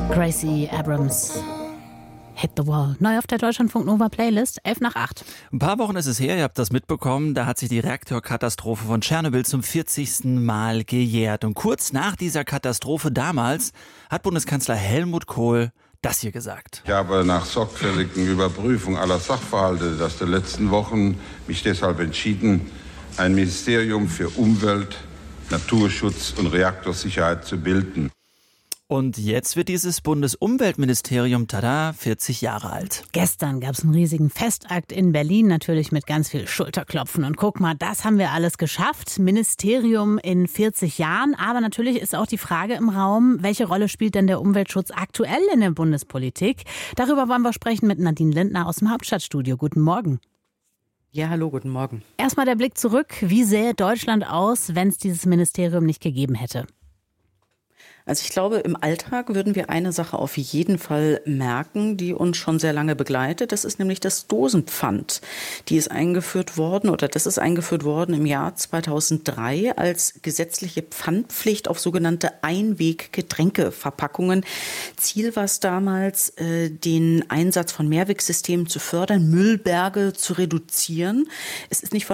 Gracie Abrams. Hit the Wall. Neu auf der Deutschlandfunk Nova Playlist, 7:55. Ein paar Wochen ist es her, ihr habt das mitbekommen, da hat sich die Reaktorkatastrophe von Tschernobyl zum 40. Mal gejährt. Und kurz nach dieser Katastrophe damals hat Bundeskanzler Helmut Kohl das hier gesagt. Ich habe nach sorgfältigen Überprüfung aller Sachverhalte der letzten Wochen mich deshalb entschieden, ein Ministerium für Umwelt, Naturschutz und Reaktorsicherheit zu bilden. Und jetzt wird dieses Bundesumweltministerium, tada, 40 Jahre alt. Gestern gab es einen riesigen Festakt in Berlin, natürlich mit ganz viel Schulterklopfen. Und guck mal, das haben wir alles geschafft. Ministerium in 40 Jahren. Aber natürlich ist auch die Frage im Raum, welche Rolle spielt denn der Umweltschutz aktuell in der Bundespolitik? Darüber wollen wir sprechen mit Nadine Lindner aus dem Hauptstadtstudio. Guten Morgen. Ja, hallo, guten Morgen. Erstmal der Blick zurück. Wie sähe Deutschland aus, wenn es dieses Ministerium nicht gegeben hätte? Also ich glaube, im Alltag würden wir eine Sache auf jeden Fall merken, die uns schon sehr lange begleitet. Das ist nämlich das Dosenpfand. Das ist eingeführt worden im Jahr 2003 als gesetzliche Pfandpflicht auf sogenannte Einweggetränkeverpackungen. Ziel war es damals, den Einsatz von Mehrwegsystemen zu fördern, Müllberge zu reduzieren. Es ist nicht von